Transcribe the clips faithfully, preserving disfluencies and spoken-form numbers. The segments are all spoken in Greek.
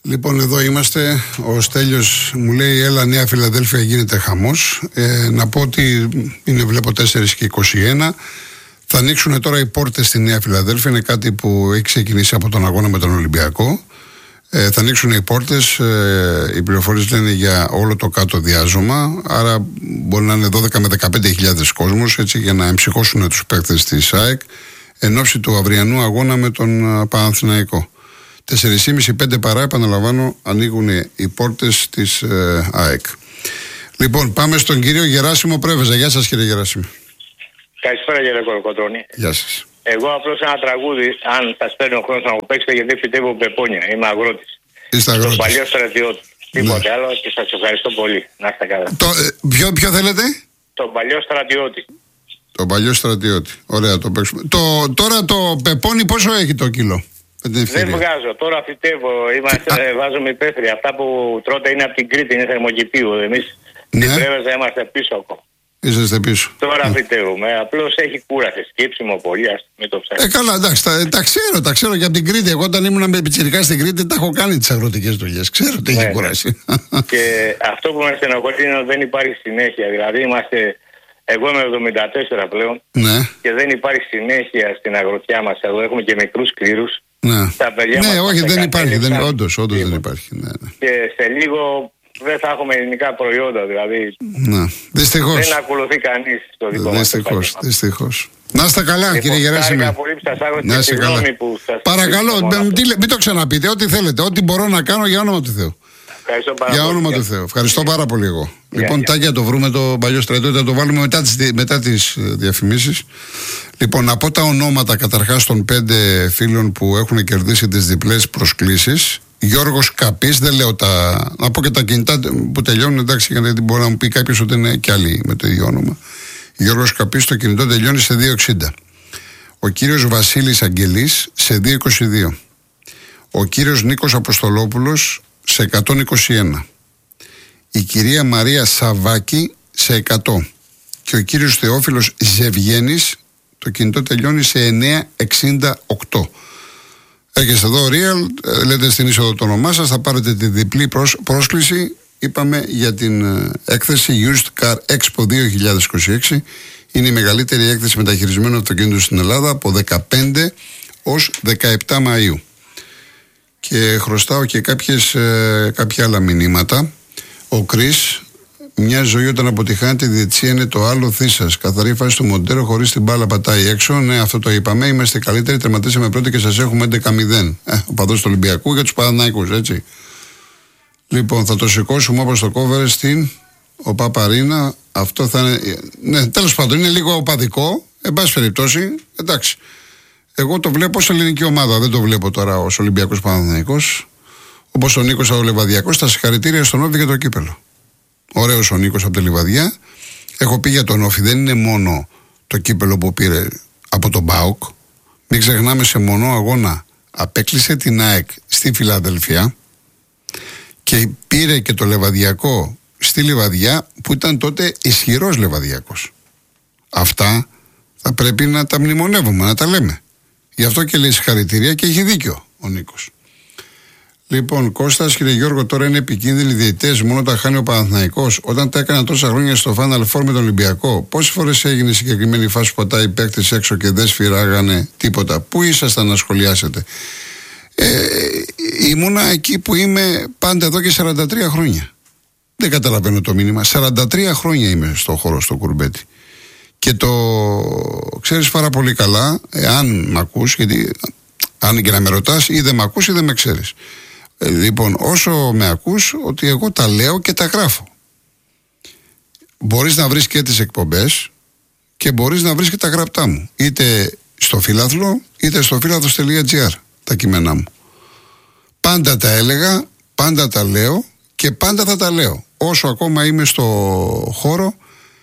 Λοιπόν, εδώ είμαστε. Ο Στέλιος μου λέει: έλα, Νέα Φιλαδέλφια, γίνεται χαμός. Ε, να πω ότι είναι, βλέπω, τέσσερα και είκοσι ένα. Θα ανοίξουν τώρα οι πόρτες στη Νέα Φιλαδέλφια. Είναι κάτι που έχει ξεκινήσει από τον αγώνα με τον Ολυμπιακό. Ε, θα ανοίξουν οι πόρτες. Ε, οι πληροφορίες λένε για όλο το κάτω διάζωμα. Άρα μπορεί να είναι δώδεκα με δεκαπέντε χιλιάδες κόσμος, έτσι, για να εμψυχώσουν τους παίκτες της ΑΕΚ εν ώψη του αυριανού αγώνα με τον Παναθηναϊκό. τέσσερα και μισή πέντε παρά, επαναλαμβάνω, ανοίγουν οι πόρτες της ε, ΑΕΚ. Λοιπόν, πάμε στον κύριο Γεράσιμο Πρέβεζα. Γεια σας, κύριε Γεράσιμο. Καλησπέρα, κύριε Κολοκοτρώνη. Γεια σας. Εγώ απλώς ένα τραγούδι, αν σας παίρνει ο χρόνος να μου παίξετε, γιατί φυτεύω πεπόνια. Είμαι αγρότης. Είστε αγρότης. Το παλιό στρατιώτη. Ναι. Τίποτε άλλο και σας ευχαριστώ πολύ. Να είστε καλά. Το, ε, ποιο, ποιο θέλετε? Το παλιό στρατιώτη. Το παλιό στρατιώτη. Ωραία, το παίξουμε. Το, τώρα το πεπόνι πόσο έχει το κιλό? Δεν βγάζω, τώρα φυτεύω, είμαστε, ε, βάζουμε υπαίθρια. Αυτά που τρώτε είναι από την Κρήτη, είναι θερμοκηπίου. Εμείς ναι. στην Πρέβεζα είμαστε πίσω ακόμα. Είσαστε πίσω. Τώρα ναι. φυτεύουμε, απλώς έχει κούραση, σκύψιμο πολύ, ας μην το ψάχνει. Ε, καλά, εντάξει, τα, τα ξέρω, τα ξέρω και από την Κρήτη. Εγώ όταν ήμουν με πιτσιρικά στην Κρήτη, τα έχω κάνει τις αγροτικές δουλειές. Ξέρω τι έχει ναι, κουράσει. Και αυτό που με στενοχωρεί είναι ότι δεν υπάρχει συνέχεια. Δηλαδή είμαστε. Εγώ είμαι εβδομήντα τέσσερα πλέον ναι. και δεν υπάρχει συνέχεια στην αγροτιά μας εδώ. Έχουμε και μικρούς κλήρους. Ναι, τα παιδιά ναι μας όχι, δεν υπάρχει. Δεν, όντως, όντως δεν υπάρχει. Ναι, ναι. Και σε λίγο δεν θα έχουμε ελληνικά προϊόντα. Δηλαδή ναι. Δυστυχώς. Δεν ακολουθεί κανείς το δικό μας. Δυστυχώς, δυστυχώς. Να είστε καλά, λοιπόν, κύριε Γεράσιμε. Να είστε καλά. Παρακαλώ, μην το ξαναπείτε. Ό,τι θέλετε. Ό,τι μπορώ να κάνω για όνομα του Θεού. Για όνομα του Θεού. Ευχαριστώ πάρα πολύ εγώ. Yeah, λοιπόν, yeah. Τάκια, το βρούμε το παλιό στρατιώτη, θα το βάλουμε μετά τις, μετά τις διαφημίσεις. Λοιπόν, να πω τα ονόματα καταρχάς των πέντε φίλων που έχουν κερδίσει τις διπλές προσκλήσεις. Γιώργος Καπής, δεν λέω τα. Να πω και τα κινητά που τελειώνουν, εντάξει, γιατί μπορεί να μου πει κάποιος ότι είναι κι άλλοι με το ίδιο όνομα. Γιώργος Καπής, το κινητό τελειώνει σε δύο εξήντα. Ο κύριος Βασίλης Αγγελής σε δύο είκοσι δύο. Ο κύριος Νίκος Αποστολόπουλος σε εκατόν είκοσι ένα. Η κυρία Μαρία Σαβάκη σε εκατό. Και ο κύριος Θεόφιλος Ζευγένης, το κινητό τελειώνει σε εννιακόσια εξήντα οκτώ. Έρχεστε εδώ, Real, λέτε στην είσοδο το όνομά σας, θα πάρετε τη διπλή πρόσκληση. Είπαμε για την έκθεση Used Car Expo δύο χιλιάδες είκοσι έξι. Είναι η μεγαλύτερη έκθεση μεταχειρισμένων αυτοκινήτων στην Ελλάδα από δεκαπέντε ως δεκαεπτά Μαΐου. Και χρωστάω και κάποιες, ε, κάποια άλλα μηνύματα. Ο Κρίς, μια ζωή όταν αποτυχάνεται η διετησία είναι το άλλο θύσας. Καθαρή φάση του Μοντέρο, χωρίς την μπάλα πατάει έξω. Ναι, αυτό το είπαμε. Είμαστε καλύτεροι. Τερματίσαμε πρώτοι και σας έχουμε έντεκα μηδέν. Ε, ο παδός του Ολυμπιακού για τους Παναθηναϊκούς, έτσι. Λοιπόν, θα το σηκώσουμε όπως το κόβερε στην ο Παπαρίνα. Αυτό θα είναι. Ναι, τέλος πάντων, είναι λίγο οπαδικό. Εν πάση περιπτώσει, εντάξει. Εγώ το βλέπω ως ελληνική ομάδα, δεν το βλέπω τώρα ως Ολυμπιακός Παναθηναϊκός. Όπως ο Νίκος από το Λιβαδιακό, στα συγχαρητήρια στον Όφη για το κύπελο. Ωραίος ο Νίκος από τη Λιβαδιά. Έχω πει για τον Όφη, δεν είναι μόνο το κύπελο που πήρε από τον ΠΑΟΚ. Μην ξεχνάμε, σε μονό αγώνα απέκλεισε την ΑΕΚ στη Φιλαδελφία και πήρε και το Λιβαδιακό στη Λιβαδιά, που ήταν τότε ισχυρός Λιβαδιακός. Αυτά θα πρέπει να τα μνημονεύουμε, να τα λέμε. Γι' αυτό και λέει συγχαρητήρια και έχει δίκιο ο Νίκος. Λοιπόν, Κώστας, κύριε Γιώργο, τώρα είναι επικίνδυνοι διαιτητές μόνο τα χάνει ο Παναθηναϊκός. Όταν τα έκανα τόσα χρόνια στο Final Four με τον Ολυμπιακό, πόσες φορές έγινε η συγκεκριμένη φάση που πατάει παίκτες έξω και δεν σφυράγανε τίποτα? Πού ήσασταν να σχολιάσετε? Ε, ήμουνα εκεί που είμαι πάντα εδώ και σαράντα τρία χρόνια. Δεν καταλαβαίνω το μήνυμα. σαράντα τρία χρόνια είμαι στο χώρο στο Κουρμπέτι. Και το ξέρεις πάρα πολύ καλά, εάν μ' ακούς, γιατί αν και να με ρωτάς, ή δεν μ' ακούς ή δεν με ξέρεις. Ε, λοιπόν, όσο με ακούς, ότι εγώ τα λέω και τα γράφω. Μπορείς να βρεις και τις εκπομπές και μπορείς να βρεις και τα γραπτά μου. Είτε στο Φύλαθλο, είτε στο φύλαθλος τελεία τζι άρ τα κείμενά μου. Πάντα τα έλεγα, πάντα τα λέω και πάντα θα τα λέω. Όσο ακόμα είμαι στο χώρο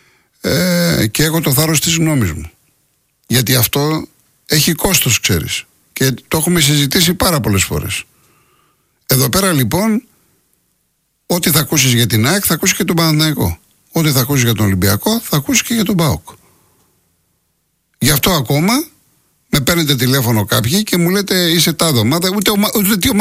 ε, και έχω το θάρρος της γνώμης μου. Γιατί αυτό έχει κόστος, ξέρεις. Και το έχουμε συζητήσει πάρα πολλές φορές. Εδώ πέρα λοιπόν, ό,τι θα ακούσεις για την ΑΕΚ θα ακούσεις και τον Παναθηναϊκό. Ό,τι θα ακούσεις για τον Ολυμπιακό θα ακούσεις και για τον ΠΑΟΚ. Γι' αυτό ακόμα με παίρνετε τηλέφωνο κάποιοι και μου λέτε είσαι τάδε ομάδα, ούτε, ούτε τι ομάδα